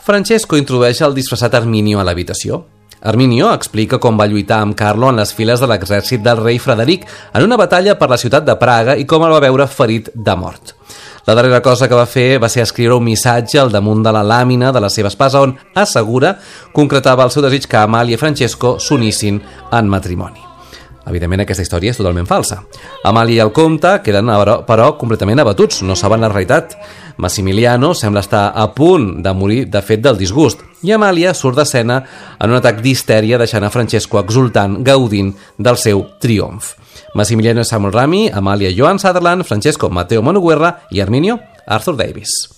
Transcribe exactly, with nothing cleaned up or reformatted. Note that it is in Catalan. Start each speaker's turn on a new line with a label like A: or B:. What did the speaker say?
A: Francesco introdueix el disfressat Arminio a l'habitació. Arminio explica com va lluitar amb Carlo en les files de l'exèrcit del rei Frederic en una batalla per la ciutat de Praga i com el va veure ferit de mort. La darrera cosa que va fer va ser escriure un missatge al damunt de la làmina de la seva espasa on, assegura, concretava el seu desig que Amàlia i Francesco s'unissin en matrimoni. Evidentment, aquesta història és totalment falsa. Amàlia i el comte queden, però, completament abatuts, no saben la realitat. Massimiliano sembla estar a punt de morir de fet del disgust, i Amàlia surt d'escena en un atac d'histèria deixant a Francesco exultant, gaudint del seu triomf. Massimiliano Samuel Rami, Amàlia Joan Sutherland, Francesco Matteo Monuguerra i Arminio Arthur Davis.